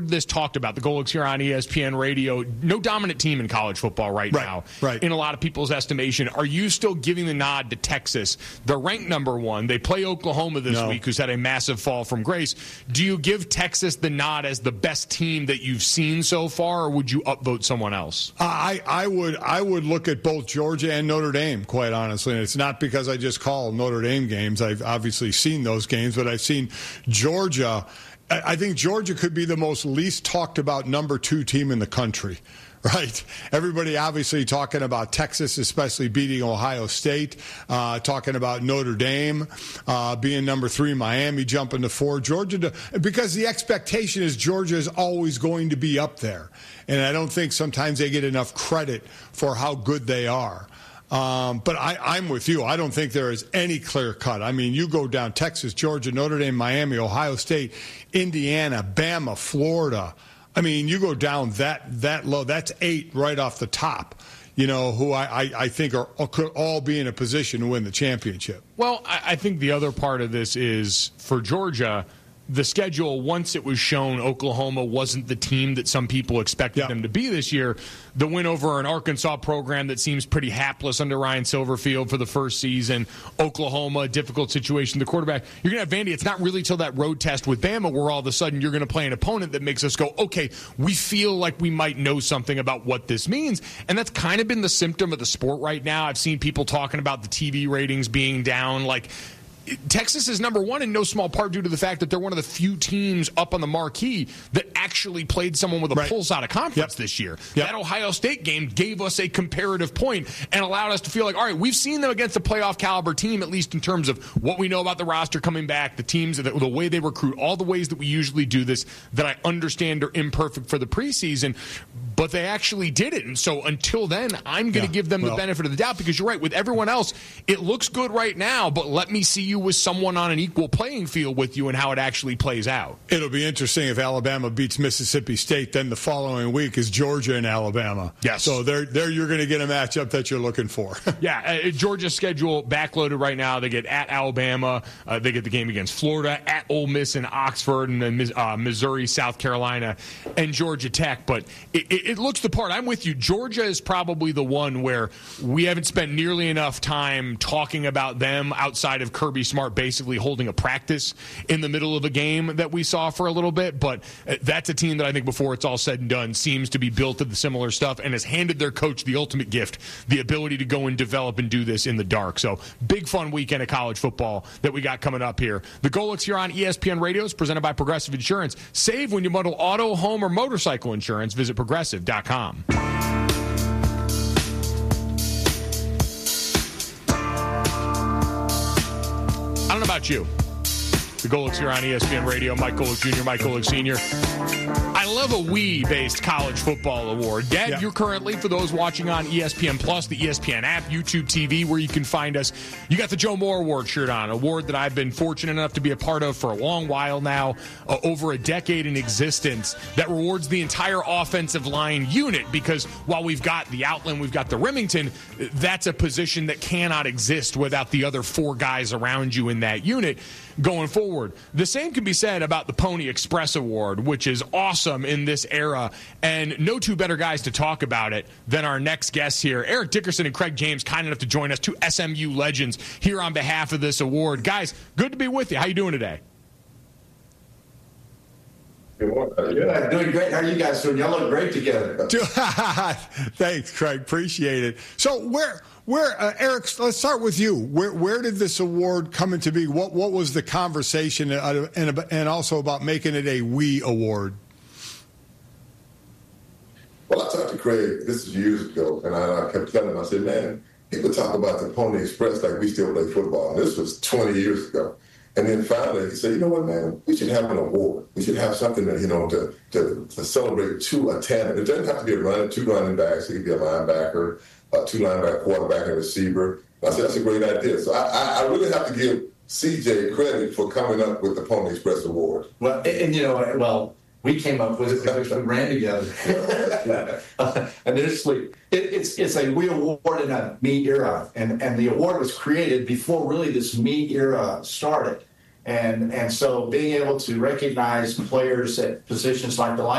heard this talked about, the Golix here on ESPN Radio, no dominant team in college football right now, in a lot of people's estimation. Are you still giving the nod to Texas? They're ranked number 1. They play Oklahoma this week, who's had a massive fall from grace. Do you give Texas the nod as the best team that you've seen so far, or would you upvote someone else? I would look at both Georgia and Notre Dame, quite honestly. And it's not because I just call Notre Dame games. I've obviously seen those games, but I've seen Georgia. I think Georgia could be the most least talked about number 2 team in the country. Right. Everybody obviously talking about Texas, especially beating Ohio State, talking about Notre Dame being number 3, Miami jumping to 4, Georgia, because the expectation is Georgia is always going to be up there. And I don't think sometimes they get enough credit for how good they are. But I'm with you. I don't think there is any clear cut. I mean, you go down Texas, Georgia, Notre Dame, Miami, Ohio State, Indiana, Bama, Florida. I mean, you go down that low. That's 8 right off the top, who I think could all be in a position to win the championship. Well, I think the other part of this is for Georgia, the schedule, once it was shown Oklahoma wasn't the team that some people expected them to be this year, the win over an Arkansas program that seems pretty hapless under Ryan Silverfield for the first season, Oklahoma, difficult situation, the quarterback. You're going to have Vandy. It's not really till that road test with Bama where all of a sudden you're going to play an opponent that makes us go, okay, we feel like we might know something about what this means. And that's kind of been the symptom of the sport right now. I've seen people talking about the TV ratings being down. Like, Texas is number 1 in no small part due to the fact that they're one of the few teams up on the marquee that actually played someone with a pulse out of conference this year. That Ohio State game gave us a comparative point and allowed us to feel like, all right, we've seen them against a playoff caliber team, at least in terms of what we know about the roster coming back, the teams, the way they recruit, all the ways that we usually do this that I understand are imperfect for the preseason, but they actually did it. And so until then, I'm going to give them the benefit of the doubt because you're right. With everyone else, it looks good right now, but let me see you with someone on an equal playing field with you and how it actually plays out. It'll be interesting if Alabama beats Mississippi State, then the following week is Georgia and Alabama. Yes. So there you're going to get a matchup that you're looking for. Georgia's schedule backloaded right now. They get at Alabama. They get the game against Florida, at Ole Miss and Oxford, and then Missouri, South Carolina, and Georgia Tech. But it looks the part. I'm with you. Georgia is probably the one where we haven't spent nearly enough time talking about them outside of Kirby Smart basically holding a practice in the middle of a game that we saw for a little bit. But that's a team that I think before it's all said and done seems to be built of the similar stuff and has handed their coach the ultimate gift, the ability to go and develop and do this in the dark. So big fun weekend of college football that we got coming up here. The Golix here on ESPN Radio is presented by Progressive Insurance. Save when you bundle auto, home, or motorcycle insurance. Visit Progressive.com. I don't know about you. The Golix here on ESPN Radio. Mike Golick Jr., Mike Golick Sr. I love a we-based college football award. Dad, you're currently, for those watching on ESPN Plus, the ESPN app, YouTube TV, where you can find us. You got the Joe Moore Award shirt on, award that I've been fortunate enough to be a part of for a long while now, over a decade in existence, that rewards the entire offensive line unit because while we've got the Outland, we've got the Remington, that's a position that cannot exist without the other 4 guys around you in that unit going forward. The same can be said about the Pony Express Award, which is awesome in this era, and no 2 better guys to talk about it than our next guests here. Eric Dickerson and Craig James, kind enough to join us, 2 SMU legends here on behalf of this award. Guys, good to be with you. How you doing today? Yeah, doing great. How are you guys doing? Y'all look great together. Thanks, Craig. Appreciate it. So where Eric, let's start with you. Where did this award come into be? What was the conversation and also about making it a we award? Well, I talked to Craig, this is years ago, and I kept telling him, I said, man, people talk about the Pony Express like we still play football. And this was 20 years ago. And then finally, he said, you know what, man, we should have an award. We should have something that, to celebrate a tandem. It doesn't have to be a running, 2 running backs. It could be a linebacker, a 2 linebacker, quarterback, and receiver. I said, that's a great idea. So I really have to give CJ credit for coming up with the Pony Express Award. Well, and we came up with it because we ran together. Initially, it's a we award in a me era, and the award was created before really this me era started. And so being able to recognize players at positions like the